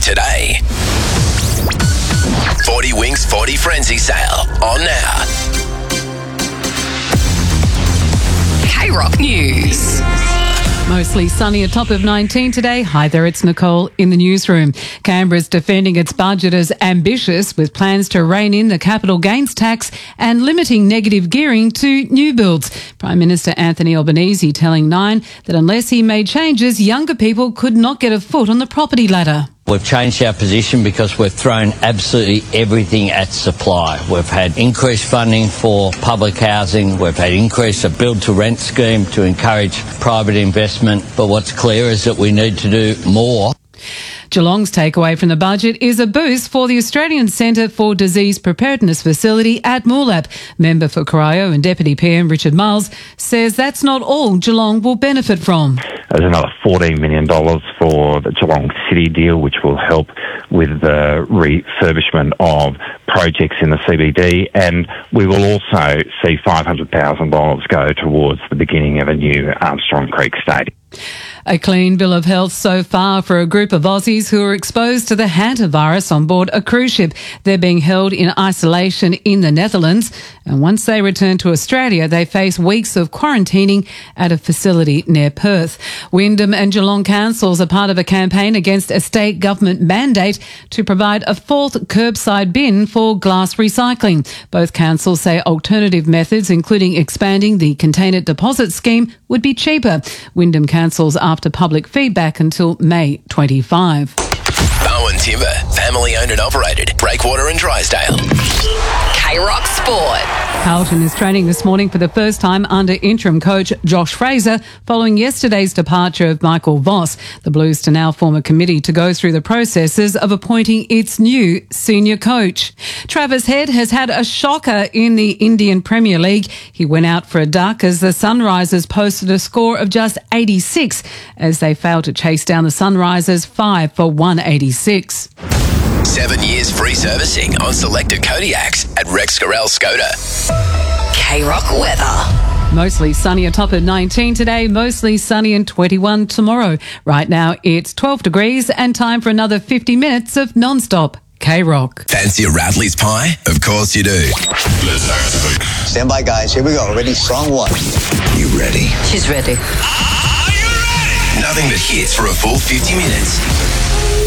today. 40 Winks 40 Frenzy sale on now. K-Rock News. Mostly sunny, a top of 19 today. Hi there, it's Nicole in the newsroom. Canberra's defending its budget as ambitious, with plans to rein in the capital gains tax and limiting negative gearing to new builds. Prime Minister Anthony Albanese telling Nine that unless he made changes, younger people could not get a foot on the property ladder. We've changed our position because we've thrown absolutely everything at supply. We've had increased funding for public housing. We've had increase of build-to-rent scheme to encourage private investment. But what's clear is that we need to do more. Geelong's takeaway from the budget is a boost for the Australian Centre for Disease Preparedness facility at Moolap. Member for Corio and Deputy PM Richard Miles says that's not all Geelong will benefit from. There's another $14 million for the Geelong City deal, which will help with the refurbishment of projects in the CBD, and we will also see $500,000 go towards the beginning of a new Armstrong Creek Stadium. A clean bill of health so far for a group of Aussies who were exposed to the hantavirus on board a cruise ship. They're being held in isolation in the Netherlands, and once they return to Australia, they face weeks of quarantining at a facility near Perth. Wyndham and Geelong councils are part of a campaign against a state government mandate to provide a fourth curbside bin for glass recycling. Both councils say alternative methods, including expanding the container deposit scheme, would be cheaper. Wyndham councils after public feedback until May 25. Bowen Timber, family owned and operated. Breakwater and Drysdale. K-Rock Sport. Carlton is training this morning for the first time under interim coach Josh Fraser following yesterday's departure of Michael Voss. The Blues to now form a committee to go through the processes of appointing its new senior coach. Travis Head has had a shocker in the Indian Premier League. He went out for a duck as the Sunrisers posted a score of just 86 as they failed to chase down the Sunrisers 5 for 186. 7 years free servicing on selected Kodiaks at Rex Gorell Skoda. K-Rock weather. Mostly sunny, a top of 19 today, mostly sunny and 21 tomorrow. Right now it's 12 degrees and time for another 50 minutes of non-stop K-Rock. Fancy a Radley's pie? Of course you do. Let's activate. Stand by, guys. Here we go. Ready? Song one. You ready? She's ready. Are you ready? Nothing but hits for a full 50 minutes.